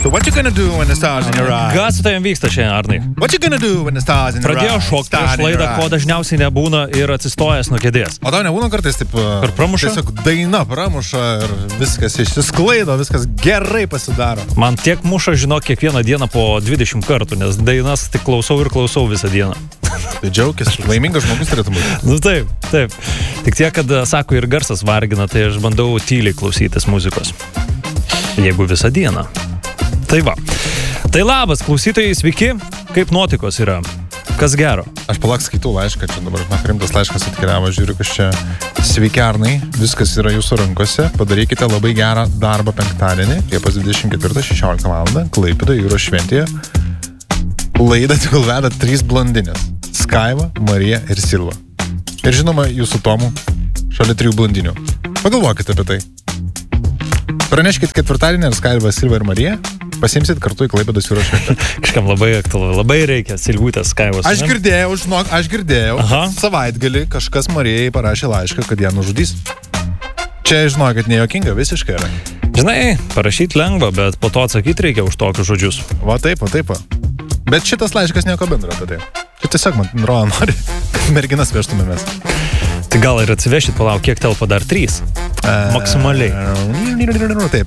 So what you gonna do when the stars in your eyes? Kas su tavim vyksta šiandien, Arnai? What you gonna do when the stars in your eyes? Pradėjo šokti prieš laidą, ko dažniausiai nebūna ir atsistojęs nuo kėdės. O tau nebūna kartais taip... Ar pramuša? Tiesiog daina pramuša ir viskas išsisklaido, viskas gerai pasidaro. Man tiek muša, žinok, kiekvieną dieną po 20 kartų, nes dainas tik klausau ir klausau visą dieną. Tai džiaukis, laimingas žmogus turėtų būti. Nu taip, taip. Tik tiek, kad, sako, ir garsas vargina, tai aš bandau tyliai klausytis muzikos. Jeigu visą dieną. Tai va. Tai labas, klausytojai, sveiki. Kaip nuotaikos yra? Kas gero? Aš skaitau laišką, čia dabar rimtas laiškas atkeliavo, žiūriu, kas čia. Sveiki, Arnai, viskas yra jūsų rankose. Padarykite labai gerą darbą penktadienį, Liepos 24-16 val. Klaipėdoje jūros šventėje. Laidą tikul veda 3 blondinės. Skaiva, Marija ir Silva. Ir žinoma, jūsų Tomų šalia 3 blondinių. Pagalvokite apie tai. Praneškit ketvirtadienį, ar Skaiva, Silva ir Marija pasimsit kartu į Klaipėdos jūros šventę. Kažkam labai aktualu, labai reikia Silvutės Skaivos. Aš girdėjau, savaitgalį kažkas Marijai parašė laišką, kad ją nužudys. Čia, žinokit, nejuokinga visiškai yra. Žinai, parašyti lengva, bet po to atsakyti reikia už tokius žodžius. Va taip. Bet šitas laiškas nieko bendro apie tai. Čia tiesiog, man rodo, nori, kad merginas vežtumėmės. Tai gal ir atsivešit, palauk, kiek telpa dar 3? Maksimaliai. Taip.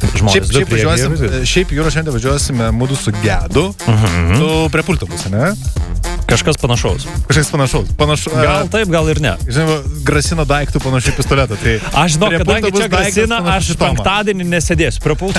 Šiaip jūros šventę važiuosime mudu su Gedu. Tu prie pulto bus, ne? Kažkas panašaus. Gal taip, gal ir ne. Žinoma, grasina daiktų panašiai pistoletą. Tai aš žinau, kadangi čia grasina, aš penktadienį nesėdėsiu prie pulto.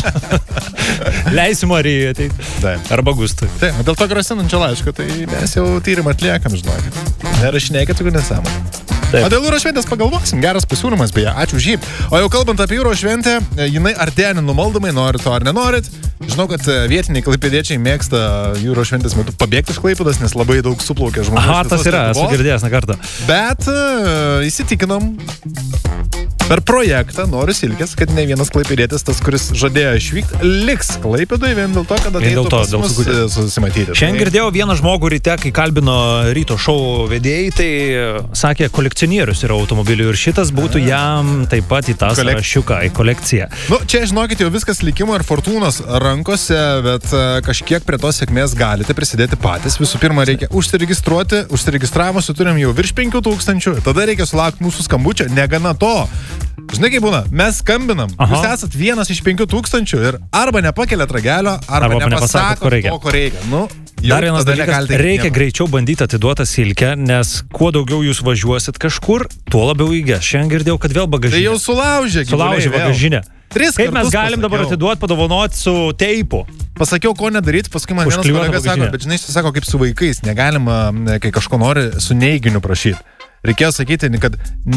Leisiu Marijai ateiti. Arba Gustui. Taip, dėl to grasinančio laiško, tai mes jau tyrimą atliekam, žinokit. Nerašinėkit, jeigu nesąmonė. O dėl jūros šventės pagalvosim, geras pasiūlymas, beje, ačiū už jį. O jau kalbant apie jūros šventę, jinai artėja nenumaldomai, norit to ar nenorit. Žinau, kad vietiniai klaipėdiečiai mėgsta jūros šventės metu pabėgti iš Klaipėdos, nes labai daug suplaukia žmonių. Aha, tas yra, esu girdėjęs ne kartą. Bet įsitikinom per projektą Noriu Silkės, kad ne vienas klaipėdietis, tas, kuris žadėjo išvykti, liks Klaipėdoje vien dėl to, kad ateitų pas mus susimatyti. Šiandien girdėjau vieną žmogų ryte, kai kalbino ryto šou vedėjai, tai sakė, kolekcionierius yra automobilių ir šitas būtų jam taip pat į tą sąrašiuką, į kolekciją. Nu, čia, žinokit, jau viskas likimo ir fortūnos rankose, bet kažkiek prie tos sėkmės galite prisidėti patys. Visų pirma, reikia užsiregistruoti. Užsiregistravusi turim jau virš 5000, tada reikia sulaukti mūsų skambučio, negana to. Žinai, kaip būna, mes skambinam, jūs esat vienas iš 5000 ir arba nepakeliat ragelio, arba nepasakot to, ko reikia. Nu, dar vienas dalykas, reikia greičiau bandyti atiduoti Silkę, nes kuo daugiau jūs važiuosit kažkur, tuo labiau įges. Šiandien girdėjau, kad vėl bagažinė. Tai jau sulaužė bagažinę. Kaip mes galim dabar atiduoti, padovanoti su teipu? Pasakiau, ko nedaryti, paskui man vienas kolega sako, bet žinai, jis sako, kaip su vaikais, negalima, kai kažko nori, su neiginiu prašyti. Reikėjo sakyti, kad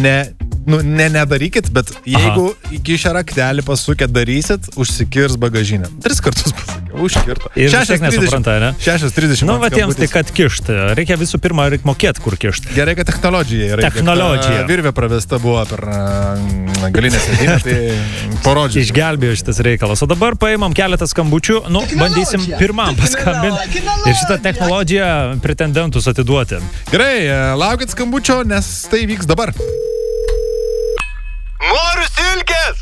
nedarykit, bet jeigu iki šią raktelį pasukę darysit, užsikirs bagažinę. 3 kartus pasakiau, užkirto. Ir vis nesupranta, ne? 6:30. Nu, va tiems tai, kad kišt. Reikia visų pirma, reikia mokėti, kur kišt. Gerai, kad technologija yra. Virvė pravesta buvo per galinę sėdynę, tai parodžiau. Išgelbėjo šitas reikalas. O dabar paimam keletą skambučių, bandysim pirmam paskambinti ir šitą technologiją pretendentus atiduoti. Gerai, laukit skambučio, nes tai vyks dabar. Noriu Silkės!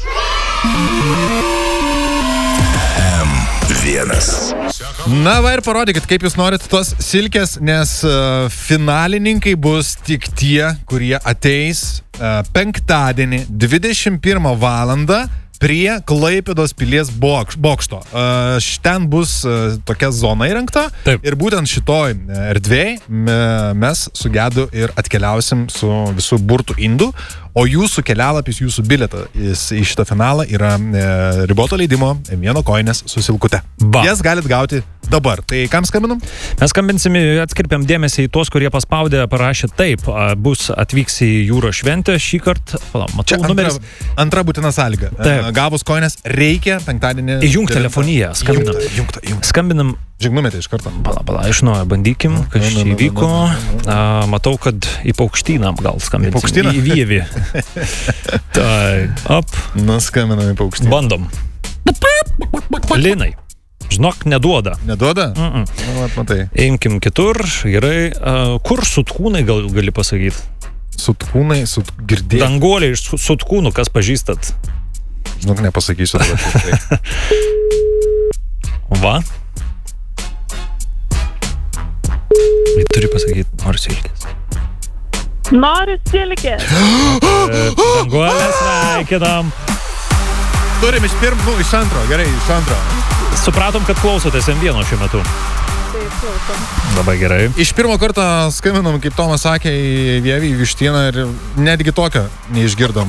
M1. Na va ir parodykit, kaip jūs norit tos Silkės, nes finalininkai bus tik tie, kurie ateis penktadienį 21 valandą prie Klaipėdos pilies bokšto. Ten bus tokia zona įrengta. Taip. Ir būtent šitoj erdvėj mes su Gedu ir atkeliausim su visų burtų indu, o jūsų kelialapis, jūsų bilietas į šitą finalą yra riboto leidimo M1 kojinės su Silkute. Jas galit gauti dabar. Tai kam skambinam? Mes skambinsim, atskirpiam dėmesį į tuos, kurie paspaudė, parašė taip, atvyks į jūros šventę šį kartą. Matau, numeris. Antra būtina sąlyga. Gavus kojinės reikia penktadienį. Įjungti telefoniją, skambinam. Skambinam. Žignumėte iš karto. Pala, iš naujo bandykim, kas čia įvyko. Matau, kad į Paukštynam gal skambinsim. Į Paukštyną? Į Vievį. Tai, op. Skambinam į Paukštyną. Bandom. Linai. Žinok, neduoda. Neduoda? Nu, matai. Eimkim kitur, gerai. Kur Sutkūnai gali pasakyti? Sutkūnai, girdėjai. Danguoliai iš Sutkūnų, kas pažįstat? Žinok, nepasakysiu. Va. Turi pasakyti, noriu silkės. Noriu silkės. Danguolė, sveikinam. Turim iš antro, gerai, iš antro. Supratom, kad klausotės M1 šiuo metu. Taip, klausom. Labai gerai. Iš pirmo karto skambinam, kaip Tomas sakė, į Vievį, į Vištieną ir netgi tokią neišgirdom.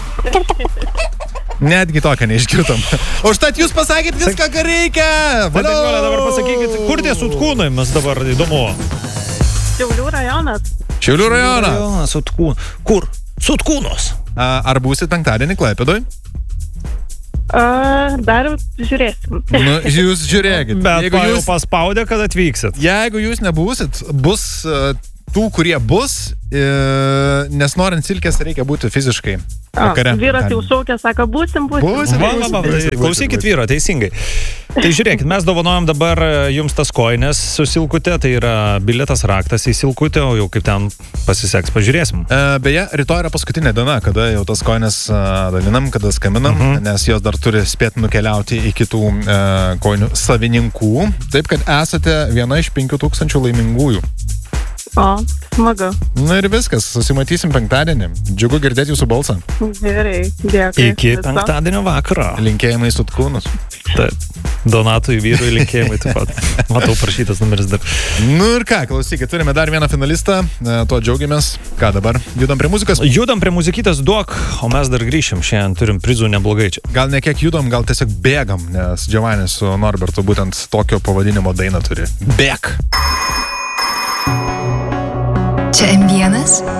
Netgi tokią neišgirdom. Užtat jūs pasakėt viską, ką reikia. Danguolė, dabar pasakykit, kur tie Sutkūnai mes dabar įdomu? Šiaulių rajonas. Šiaulių rajonas. Kur? Sutkūnos. Ar būsit penktadienį Klaipėdoj? Dar žiūrėsim. Nu, jūs žiūrėkit. Bet Jeigu jau jūs paspaudė, kad atvyksit. Jeigu jūs nebūsit, bus tų, kurie bus, nes norint silkės reikia būti fiziškai. Vakare. Vyras jau šaukė, sako, būsim. Klausykit vyro, teisingai. Tai žiūrėkit, mes dovanojam dabar jums tas koinės su silkute, tai yra bilietas raktas į silkutę, o jau kaip ten pasiseks, pažiūrėsim. Beje, rytoj yra paskutinė diena, kada jau tas koinės dalinam, kada skambinam, nes jos dar turi spėti nukeliauti į kitų koinių savininkų. Taip, kad esate viena iš 5000 laimingųjų. O, smagu. Na ir viskas, susimatysim penktadienį. Džiugu girdėti jūsų balsą. Gerai, dėkui. Iki penktadienio vakaro. Linkėjimai Sutkūnus. Taip. Donatui vyrui linkėjimai taip pat. Matau prašytas numeris dar. Nu ir ką, klausykit, turime dar vieną finalistą, tuo džiaugiamės. Ką dabar? Judam prie muzikos? Judam prie muzikytės, duok, o mes dar grįšim. Šiandien turim prizų neblogai čia. Gal ne kiek judam, gal tiesiog bėgam, nes Giovanis su Norbertu būtent tokio pavadinimo dainą turi. Bėk! Čia M1